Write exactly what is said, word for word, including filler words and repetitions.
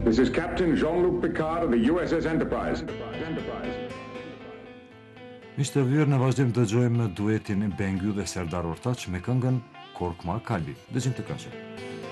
This is Captain Jean-Luc Picard of the U S S Enterprise. Miq të vëllezër, ne vazhdojmë të dëgjojmë duetin Bengyu dhe Serdar Ortaç me këngën Korkma Kalbi. Dëgjim të këngën.